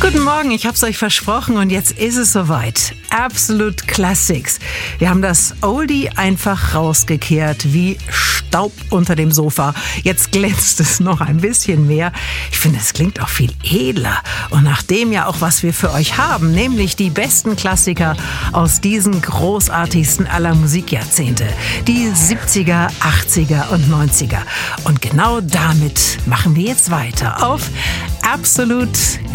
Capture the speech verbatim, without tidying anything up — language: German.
Guten Morgen, ich hab's euch versprochen und jetzt ist es soweit. Absolute Classics. Wir haben das Oldie einfach rausgekehrt wie Staub unter dem Sofa. Jetzt glänzt es noch ein bisschen mehr. Ich finde, es klingt auch viel edler. Und nachdem ja auch was wir für euch haben, nämlich die besten Klassiker aus diesen großartigsten aller Musikjahrzehnte. Die siebziger, achtziger und neunziger. Und genau damit machen wir jetzt weiter auf Absolute